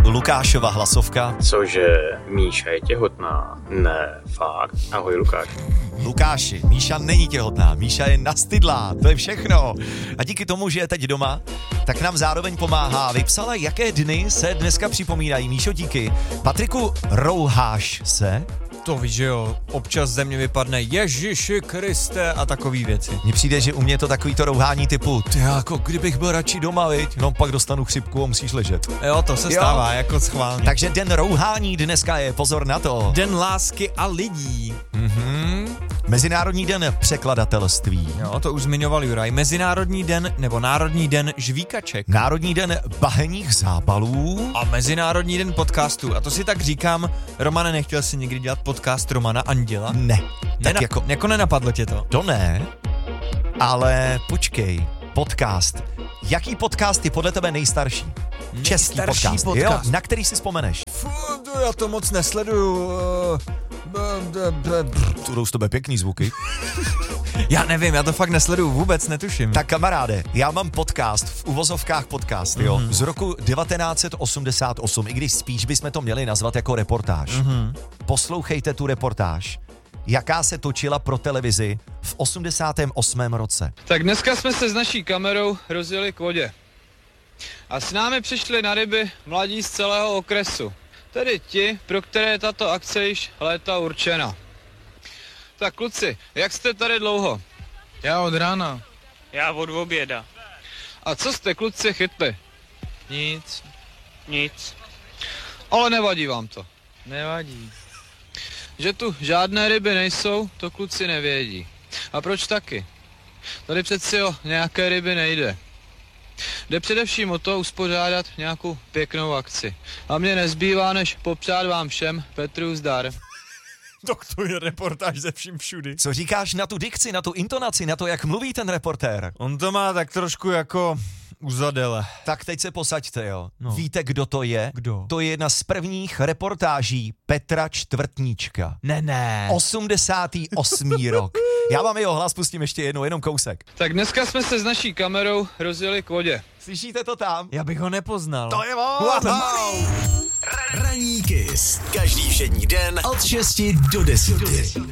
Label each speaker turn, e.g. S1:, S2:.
S1: Lukášova hlasovka.
S2: Cože, Míša je těhotná? Ne, fakt. Ahoj, Lukáš.
S1: Lukáši, Míša není těhotná, Míša je nastydlá, to je všechno. A díky tomu, že je teď doma, tak nám zároveň pomáhá. Vypsala, jaké dny se dneska připomínají. Míšo, díky. Patriku, rouháš se?
S3: To víš, že jo, občas ze mě vypadne Ježiši Kriste a takový věci.
S1: Mně přijde, že u mě je to takový to rouhání typu, ty jako kdybych byl radši doma, viď? No pak dostanu chřipku a musíš ležet.
S3: Jo, to se stává, jako schválně.
S1: Takže den rouhání dneska je, pozor na to.
S3: Den lásky a lidí.
S1: Mezinárodní den překladatelství.
S3: Jo, to už zmiňoval Juraj. Mezinárodní den nebo Národní den žvíkaček.
S1: Národní den bahenních zábalů.
S3: A Mezinárodní den podcastů. A to si tak říkám, Romane, nechtěl jsi někdy dělat podcast Romana Anděla?
S1: Ne. Tak
S3: jako nenapadlo tě to?
S1: To ne, ale počkej, podcast. Jaký podcast je podle tebe nejstarší? Český podcast. Jo, na který si vzpomeneš?
S3: Já to moc nesleduju.
S1: To jdou z tebe pěkný zvuky.
S3: Já nevím, já to fakt nesleduju, vůbec netuším.
S1: Tak kamaráde, já mám podcast, v uvozovkách podcast, jo, z roku 1988, i když spíš bychom to měli nazvat jako reportáž. Poslouchejte tu reportáž, jaká se točila pro televizi v 88. roce.
S4: Tak dneska jsme se s naší kamerou rozjeli k vodě. A s námi přišli na ryby mladí z celého okresu. Tedy ti, pro které je tato akce již léta určena. Tak kluci, jak jste tady dlouho?
S5: Já od rána.
S6: Já od oběda.
S4: A co jste kluci chytli?
S6: Nic.
S4: Ale nevadí vám to.
S5: Nevadí.
S4: Že tu žádné ryby nejsou, to kluci nevědí. A proč taky? Tady přeci o nějaké ryby nejde. Jde především o to uspořádat nějakou pěknou akci. A mně nezbývá, než popřát vám všem Petru zdar.
S3: Tak to je reportáž ze vším všudy.
S1: Co říkáš na tu dikci, na tu intonaci, na to, jak mluví ten reportér?
S3: On to má tak trošku jako uzadele.
S1: Tak teď se posaďte, jo. No. Víte, kdo to je?
S3: Kdo?
S1: To je jedna z prvních reportáží Petra Čtvrtníčka.
S3: Ne.
S1: 88. rok. Já vám jeho hlas pustím ještě jednou, jenom kousek.
S4: Tak dneska jsme se s naší kamerou rozjeli k vodě.
S1: Slyšíte to tam?
S3: Já bych ho nepoznal.
S1: To je on!
S7: Ranní Kiss. Každý všední den od 6 do 10.